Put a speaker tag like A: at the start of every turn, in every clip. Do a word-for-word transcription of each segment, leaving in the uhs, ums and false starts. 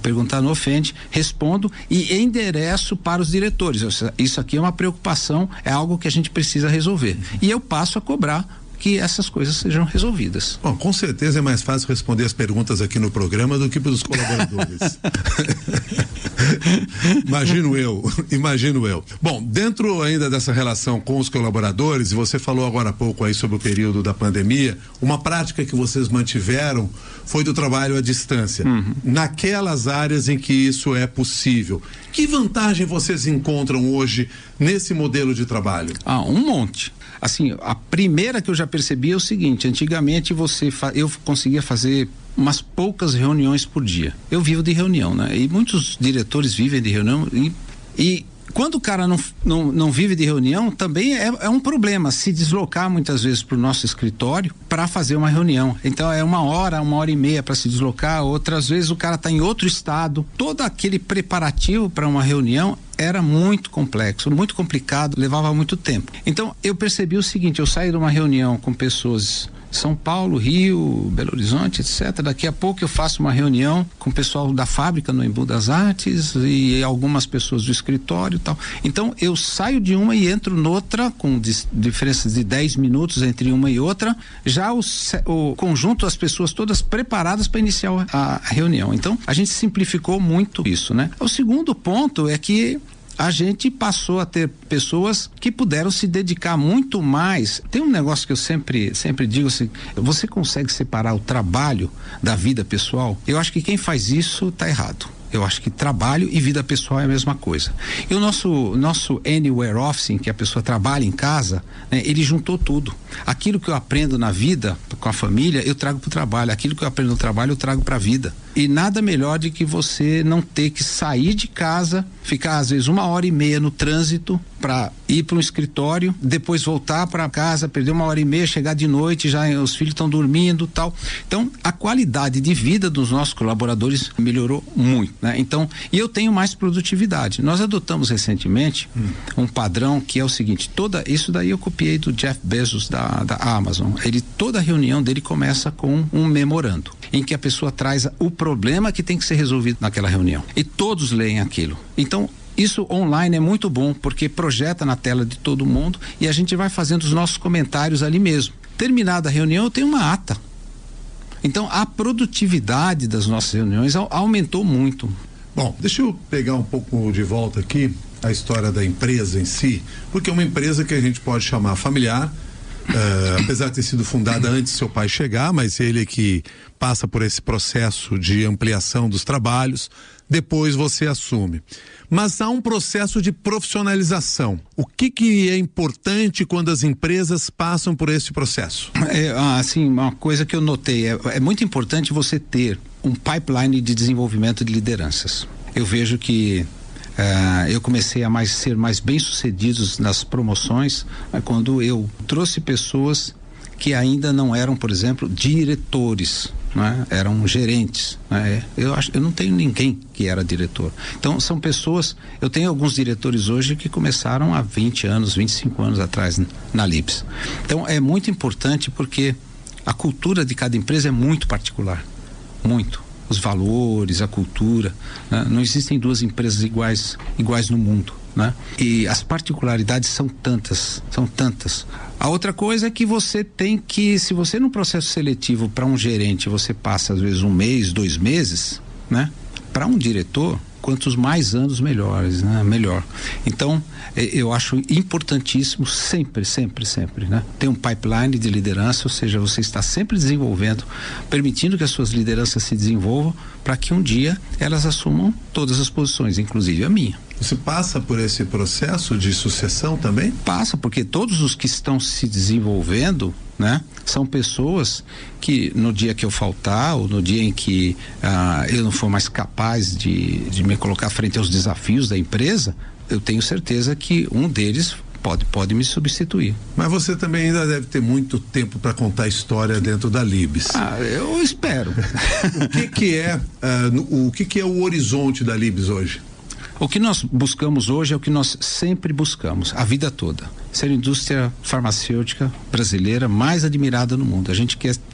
A: pergunta não ofende, respondo e endereço para os diretores. Isso aqui é uma preocupação, é algo que a gente precisa resolver. E eu passo a cobrar que essas coisas sejam resolvidas.
B: Bom, com certeza é mais fácil responder as perguntas aqui no programa do que para os colaboradores. Imagino eu, imagino eu. Bom, dentro ainda dessa relação com os colaboradores, e você falou agora há pouco aí sobre o período da pandemia, uma prática que vocês mantiveram foi do trabalho à distância. Uhum. Naquelas áreas em que isso é possível, que vantagem vocês encontram hoje nesse modelo de trabalho?
A: Ah, um monte. Assim, a primeira que eu já percebi é o seguinte: antigamente você fa- eu conseguia fazer umas poucas reuniões por dia. Eu vivo de reunião, né? E muitos diretores vivem de reunião e, e quando o cara não, não, não vive de reunião, também é, é um problema se deslocar muitas vezes para o nosso escritório para fazer uma reunião. Então é uma hora, uma hora e meia para se deslocar, outras vezes o cara está em outro estado. Todo aquele preparativo para uma reunião era muito complexo, muito complicado, levava muito tempo. Então eu percebi o seguinte: eu saí de uma reunião com pessoas São Paulo, Rio, Belo Horizonte, etcétera. Daqui a pouco eu faço uma reunião com o pessoal da fábrica no Embu das Artes e algumas pessoas do escritório e tal. Então eu saio de uma e entro noutra com dis- diferenças de dez minutos entre uma e outra, já o, o conjunto, as pessoas todas preparadas para iniciar a, a reunião. Então a gente simplificou muito isso, né? O segundo ponto é que a gente passou a ter pessoas que puderam se dedicar muito mais. Tem um negócio que eu sempre, sempre digo assim: você consegue separar o trabalho da vida pessoal? Eu acho que quem faz isso tá errado. Eu acho que trabalho e vida pessoal é a mesma coisa. E o nosso, nosso Anywhere Office, em que a pessoa trabalha em casa, né, ele juntou tudo. Aquilo que eu aprendo na vida, com a família, eu trago para o trabalho. Aquilo que eu aprendo no trabalho, eu trago para a vida. E nada melhor do que você não ter que sair de casa, ficar às vezes uma hora e meia no trânsito para ir para um escritório, depois voltar para casa, perder uma hora e meia, chegar de noite, já os filhos estão dormindo, tal. Então, a qualidade de vida dos nossos colaboradores melhorou muito, né? Então, e eu tenho mais produtividade. Nós adotamos recentemente hum. um padrão que é o seguinte: toda isso daí eu copiei do Jeff Bezos da, da Amazon. Ele, toda reunião dele começa com um memorando, em que a pessoa traz o problema que tem que ser resolvido naquela reunião. E todos leem aquilo. Então, isso online é muito bom, porque projeta na tela de todo mundo e a gente vai fazendo os nossos comentários ali mesmo. Terminada a reunião, eu tenho uma ata. Então, a produtividade das nossas reuniões aumentou muito.
B: Bom, deixa eu pegar um pouco de volta aqui a história da empresa em si, porque é uma empresa que a gente pode chamar familiar, uh, apesar de ter sido fundada antes do seu pai chegar, mas ele é que passa por esse processo de ampliação dos trabalhos, depois você assume. Mas há um processo de profissionalização. O que que é importante quando as empresas passam por esse processo?
A: É, assim, uma coisa que eu notei, é, é muito importante você ter um pipeline de desenvolvimento de lideranças. Eu vejo que uh, eu comecei a mais, ser mais bem-sucedidos nas promoções uh, quando eu trouxe pessoas que ainda não eram, por exemplo, diretores, né? Eram gerentes, né? Eu acho, eu não tenho ninguém que era diretor. Então são pessoas, eu tenho alguns diretores hoje que começaram há vinte anos, vinte e cinco anos atrás na Libs. Então é muito importante porque a cultura de cada empresa é muito particular, muito. Os valores, a cultura, né? Não existem duas empresas iguais, iguais no mundo, né? E as particularidades são tantas, são tantas. A outra coisa é que você tem que, se você num processo seletivo para um gerente, você passa às vezes um mês, dois meses, né? Para um diretor, quantos mais anos melhores, né? Melhor. Então, eu acho importantíssimo sempre, sempre, sempre, né? Ter um pipeline de liderança, ou seja, você está sempre desenvolvendo, permitindo que as suas lideranças se desenvolvam para que um dia elas assumam todas as posições, inclusive a minha.
B: Você passa por esse processo de sucessão também?
A: Passa, porque todos os que estão se desenvolvendo, né, são pessoas que no dia que eu faltar ou no dia em que ah, eu não for mais capaz de, de me colocar frente aos desafios da empresa, eu tenho certeza que um deles pode, pode me substituir.
B: Mas você também ainda deve ter muito tempo para contar a história dentro da Libs.
A: Ah, eu espero.
B: O que que é uh, no, o que que é o horizonte da Libs hoje?
A: O que nós buscamos hoje é o que nós sempre buscamos, a vida toda. Ser a indústria farmacêutica brasileira mais admirada no mundo. A gente quer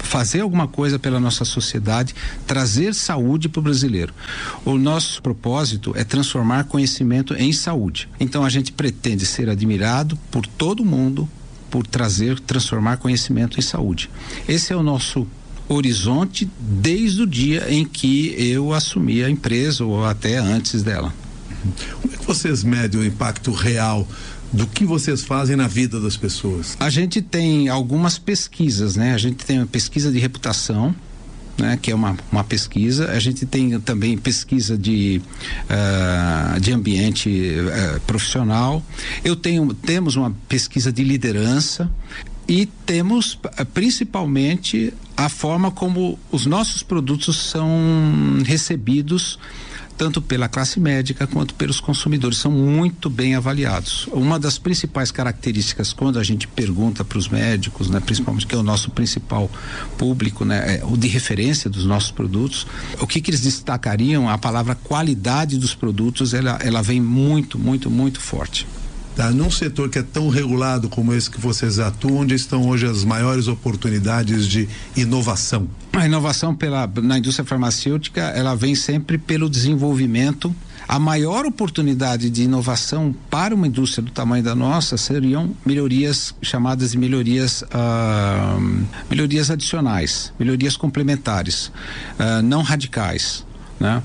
A: fazer alguma coisa pela nossa sociedade, trazer saúde para o brasileiro. O nosso propósito é transformar conhecimento em saúde. Então a gente pretende ser admirado por todo mundo por trazer, transformar conhecimento em saúde. Esse é o nosso horizonte desde o dia em que eu assumi a empresa ou até antes dela.
B: Como é que vocês medem o impacto real do que vocês fazem na vida das pessoas?
A: A gente tem algumas pesquisas, né? A gente tem uma pesquisa de reputação, né? Que é uma, uma pesquisa. A gente tem também pesquisa de, uh, de ambiente uh, profissional. Eu tenho, temos uma pesquisa de liderança e temos uh, principalmente a forma como os nossos produtos são recebidos tanto pela classe médica quanto pelos consumidores, são muito bem avaliados. Uma das principais características quando a gente pergunta para os médicos, né, principalmente que é o nosso principal público, né, é o de referência dos nossos produtos, o que que eles destacariam, a palavra qualidade dos produtos, ela, ela vem muito, muito, muito forte.
B: Tá, num setor que é tão regulado como esse que vocês atuam, onde estão hoje as maiores oportunidades de inovação?
A: A inovação pela, na indústria farmacêutica, ela vem sempre pelo desenvolvimento. A maior oportunidade de inovação para uma indústria do tamanho da nossa seriam melhorias chamadas de melhorias ah, melhorias adicionais, melhorias complementares, ah, não radicais. Né?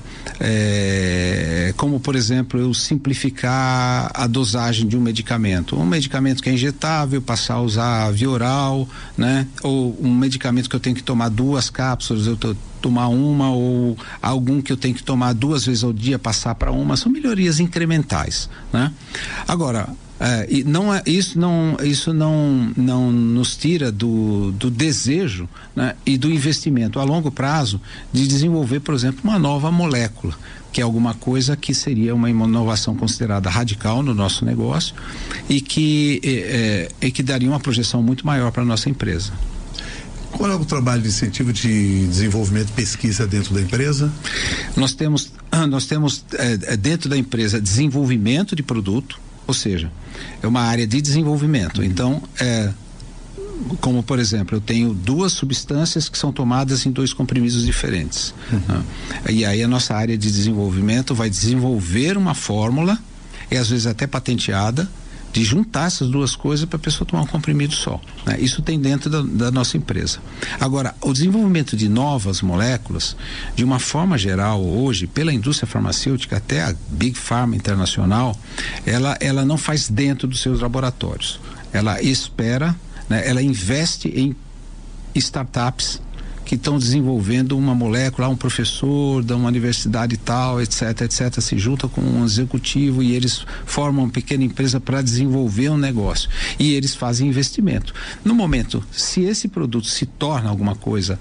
A: É, como por exemplo eu simplificar a dosagem de um medicamento, um medicamento que é injetável, passar a usar via oral, né? Ou um medicamento que eu tenho que tomar duas cápsulas, eu tô, tomar uma, ou algum que eu tenho que tomar duas vezes ao dia, passar para uma, são melhorias incrementais, né? Agora, É, e não é, isso não, isso não, não nos tira do, do desejo, né, e do investimento a longo prazo de desenvolver, por exemplo, uma nova molécula, que é alguma coisa que seria uma inovação considerada radical no nosso negócio e que, é, é, que daria uma projeção muito maior para a nossa empresa.
B: Qual é o trabalho de incentivo de desenvolvimento e pesquisa dentro da empresa?
A: Nós temos, nós temos é, dentro da empresa desenvolvimento de produto, ou seja, é uma área de desenvolvimento. Então, é, como por exemplo, eu tenho duas substâncias que são tomadas em dois comprimidos diferentes. Uhum. Né? E aí a nossa área de desenvolvimento vai desenvolver uma fórmula, e às vezes até patenteada, de juntar essas duas coisas para a pessoa tomar um comprimido só, né? Isso tem dentro da, da nossa empresa. Agora, o desenvolvimento de novas moléculas, de uma forma geral, hoje, pela indústria farmacêutica, até a Big Pharma internacional, ela, ela não faz dentro dos seus laboratórios. Ela espera, né? Ela investe em startups que estão desenvolvendo uma molécula, um professor de uma universidade tal, etc, etc, se junta com um executivo e eles formam uma pequena empresa para desenvolver um negócio e eles fazem investimento. No momento, se esse produto se torna alguma coisa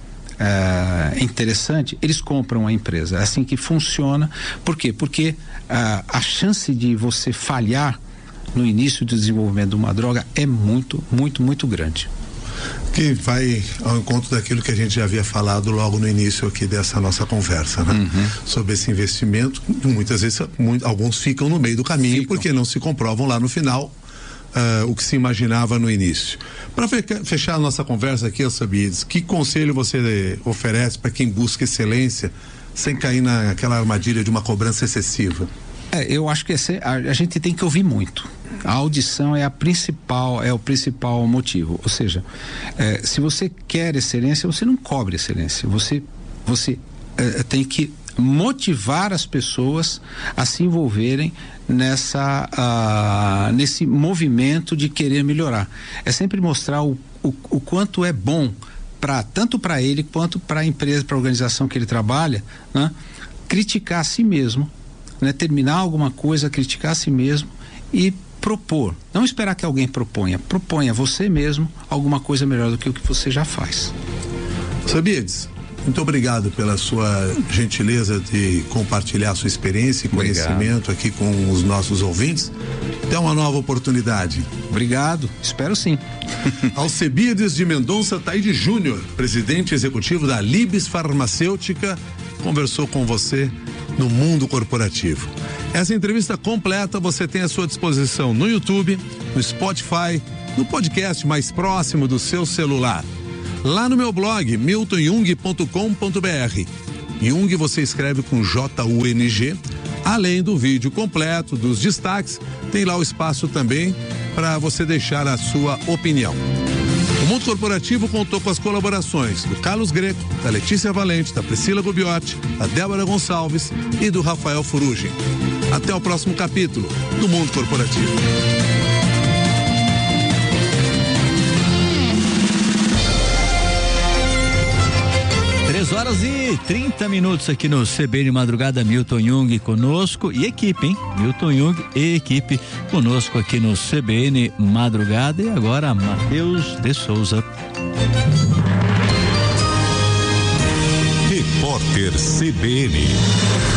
A: é, interessante, eles compram a empresa. É assim que funciona. Por quê? Porque a, a chance de você falhar no início do desenvolvimento de uma droga é muito, muito, muito grande.
B: Que vai ao encontro daquilo que a gente já havia falado logo no início aqui dessa nossa conversa, né? Uhum. Sobre esse investimento, muitas vezes muito, alguns ficam no meio do caminho ficam. Porque não se comprovam lá no final uh, o que se imaginava no início. Para fechar a nossa conversa aqui, Alcibiades, que conselho você oferece para quem busca excelência sem cair naquela armadilha de uma cobrança excessiva?
A: É, eu acho que esse, a, a gente tem que ouvir muito. A audição é a principal, é o principal motivo. Ou seja, é, se você quer excelência, você não cobre excelência. Você, você é, tem que motivar as pessoas a se envolverem nessa, a, nesse movimento de querer melhorar. É sempre mostrar o, o, o quanto é bom para tanto para ele quanto para a empresa, para a organização que ele trabalha, né? Criticar a si mesmo. Né, terminar alguma coisa, criticar a si mesmo e propor, não esperar que alguém proponha, proponha você mesmo alguma coisa melhor do que o que você já faz.
B: Alcibiades, muito obrigado pela sua gentileza de compartilhar sua experiência e conhecimento obrigado. Aqui com os nossos ouvintes. Até uma nova oportunidade.
A: Obrigado, espero sim.
B: Alcibiades de Mendonça Taide Júnior, presidente executivo da Libes Farmacêutica, conversou com você no Mundo Corporativo. Essa entrevista completa você tem à sua disposição no YouTube, no Spotify, no podcast mais próximo do seu celular. lá no meu blog milton jung ponto com ponto b r. Jung você escreve com J U N G. Além do vídeo completo, dos destaques, tem lá o espaço também para você deixar a sua opinião. O Mundo Corporativo contou com as colaborações do Carlos Greco, da Letícia Valente, da Priscila Gubiotti, da Débora Gonçalves e do Rafael Furugi. Até o próximo capítulo do Mundo Corporativo.
C: três horas e trinta minutos aqui no C B N Madrugada. Milton Jung conosco e equipe, hein? Milton Jung e equipe conosco aqui no C B N Madrugada. E agora Matheus de Souza.
D: Repórter C B N.